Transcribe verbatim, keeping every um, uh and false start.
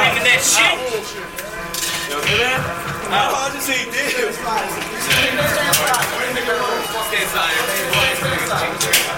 banging that shit. You okay, man? No, I just ate this.